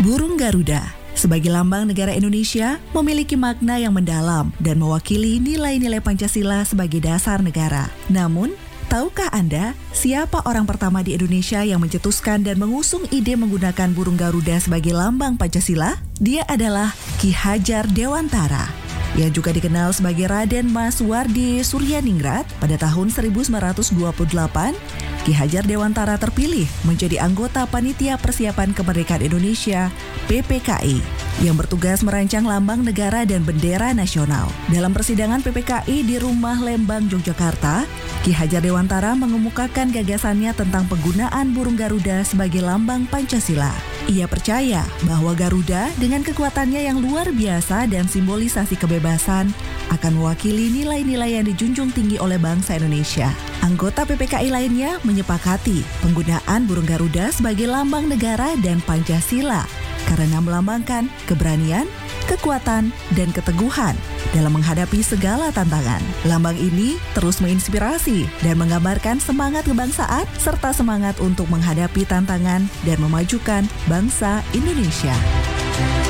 Burung Garuda sebagai lambang negara Indonesia memiliki makna yang mendalam dan mewakili nilai-nilai Pancasila sebagai dasar negara. Namun, tahukah Anda siapa orang pertama di Indonesia yang mencetuskan dan mengusung ide menggunakan burung Garuda sebagai lambang Pancasila? Dia adalah Ki Hajar Dewantara, yang juga dikenal sebagai Raden Mas Wardi Suryaningrat. Pada tahun 1928, Ki Hajar Dewantara terpilih menjadi anggota Panitia Persiapan Kemerdekaan Indonesia (PPKI) yang bertugas merancang lambang negara dan bendera nasional. Dalam persidangan PPKI di Rumah Lembang, Yogyakarta, Ki Hajar Dewantara mengemukakan gagasannya tentang penggunaan burung Garuda sebagai lambang Pancasila. Ia percaya bahwa Garuda dengan kekuatannya yang luar biasa dan simbolisasi kebebasan akan mewakili nilai-nilai yang dijunjung tinggi oleh bangsa Indonesia. Anggota PPKI lainnya menyepakati penggunaan burung Garuda sebagai lambang negara dan Pancasila karena melambangkan keberanian, kekuatan, dan keteguhan dalam menghadapi segala tantangan. Lambang ini terus menginspirasi dan menggambarkan semangat kebangsaan serta semangat untuk menghadapi tantangan dan memajukan bangsa Indonesia.